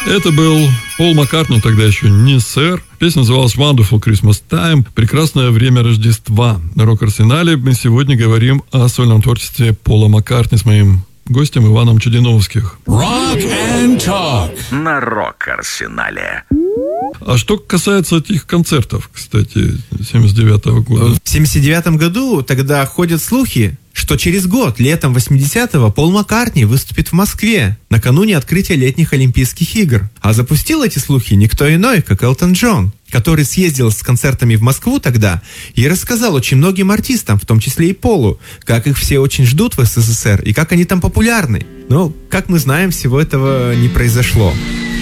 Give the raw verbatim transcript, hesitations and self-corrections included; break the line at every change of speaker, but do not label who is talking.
Это был Пол Маккартни, тогда еще не сэр. Песня называлась Wonderful Christmas Time. Прекрасное время Рождества. На Рок-Арсенале мы сегодня говорим о сольном творчестве Пола Маккартни с моим гостем Иваном Чудиновских.
Rock and Talk
на Рок-Арсенале.
А что касается этих концертов, кстати, семьдесят девятого года?
В семьдесят девятом году тогда ходят слухи, что через год, летом восьмидесятого, Пол Маккартни выступит в Москве накануне открытия летних Олимпийских игр. А запустил эти слухи никто иной, как Элтон Джон, который съездил с концертами в Москву тогда и рассказал очень многим артистам, в том числе и Полу, как их все очень ждут в СССР и как они там популярны. Но, как мы знаем, всего этого не произошло.